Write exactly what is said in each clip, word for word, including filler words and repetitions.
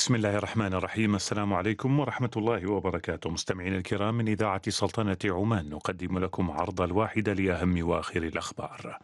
بسم الله الرحمن الرحيم. السلام عليكم ورحمة الله وبركاته. مستمعينا الكرام من إذاعة سلطنة عمان، نقدم لكم عرض الواحدة لأهم وآخر الأخبار.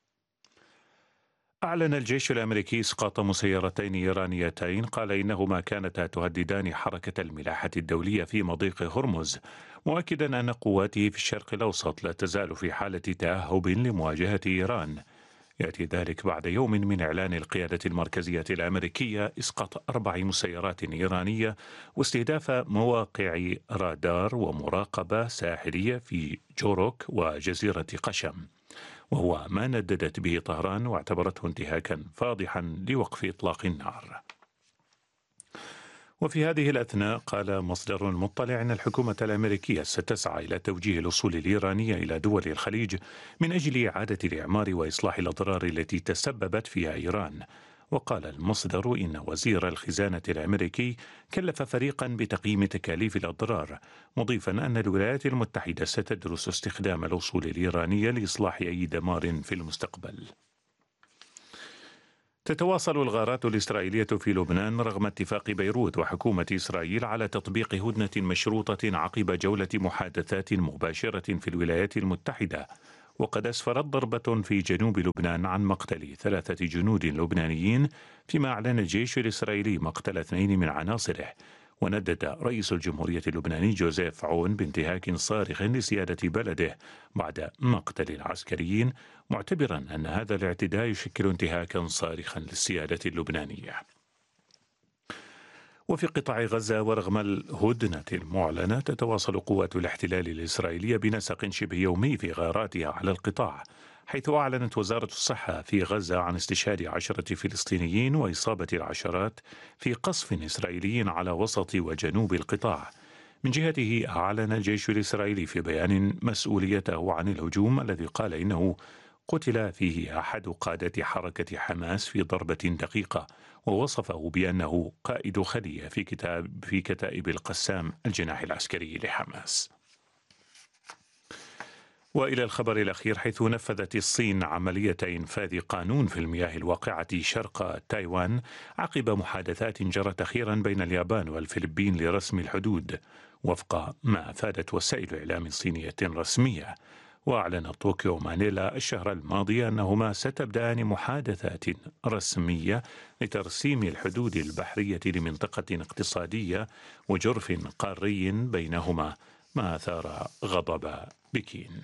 أعلن الجيش الأمريكي إسقاط مسيرتين إيرانيتين قال إنهما كانتا تهددان حركة الملاحة الدولية في مضيق هرمز، مؤكدا أن قواته في الشرق الأوسط لا تزال في حالة تأهب لمواجهة إيران. يأتي ذلك بعد يوم من إعلان القيادة المركزية الأمريكية إسقاط أربع مسيرات إيرانية واستهداف مواقع رادار ومراقبة ساحلية في جوروك وجزيرة قشم، وهو ما نددت به طهران واعتبرته انتهاكا فاضحا لوقف إطلاق النار. وفي هذه الأثناء قال مصدر مطلع أن الحكومة الأمريكية ستسعى إلى توجيه الأصول الإيرانية إلى دول الخليج من أجل إعادة الإعمار وإصلاح الأضرار التي تسببت فيها إيران. وقال المصدر إن وزير الخزانة الأمريكي كلف فريقا بتقييم تكاليف الأضرار، مضيفا أن الولايات المتحدة ستدرس استخدام الأصول الإيرانية لإصلاح أي دمار في المستقبل. تتواصل الغارات الإسرائيلية في لبنان رغم اتفاق بيروت وحكومة إسرائيل على تطبيق هدنة مشروطة عقب جولة محادثات مباشرة في الولايات المتحدة. وقد أسفرت ضربة في جنوب لبنان عن مقتل ثلاثة جنود لبنانيين، فيما أعلن الجيش الإسرائيلي مقتل اثنين من عناصره. وندد رئيس الجمهورية اللبناني جوزيف عون بانتهاك صارخ لسيادة بلده بعد مقتل العسكريين، معتبرا أن هذا الاعتداء يشكل انتهاكا صارخا للسيادة اللبنانية. وفي قطاع غزة ورغم الهدنة المعلنة تتواصل قوات الاحتلال الإسرائيلية بنسق شبه يومي في غاراتها على القطاع، حيث أعلنت وزارة الصحة في غزة عن استشهاد عشرة فلسطينيين وإصابة العشرات في قصف إسرائيلي على وسط وجنوب القطاع. من جهته أعلن الجيش الإسرائيلي في بيان مسؤوليته عن الهجوم الذي قال إنه قتل فيه أحد قادة حركة حماس في ضربة دقيقة، ووصفه بأنه قائد خلية في كتاب في كتائب القسام الجناح العسكري لحماس. وإلى الخبر الأخير، حيث نفذت الصين عملية إنفاذ قانون في المياه الواقعة شرق تايوان عقب محادثات جرت أخيرا بين اليابان والفلبين لرسم الحدود، وفق ما أفادت وسائل إعلام صينية رسمية. وأعلنت طوكيو ومانيلا الشهر الماضي أنهما ستبدأان محادثات رسمية لترسيم الحدود البحرية لمنطقة اقتصادية وجرف قاري بينهما، ما أثار غضب بكين.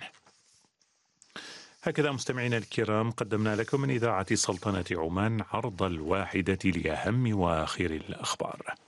هكذا مستمعينا الكرام قدمنا لكم من إذاعة سلطنة عمان عرض الواحدة لأهم وآخر الأخبار.